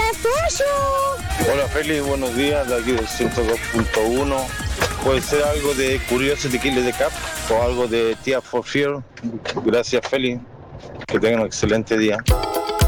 pollo. Hola Feli, buenos días, de aquí del 102.1. Puede ser algo de Curiosity Killer de Cap o algo de Tears for Fear. Gracias Feli, que tengan un excelente día.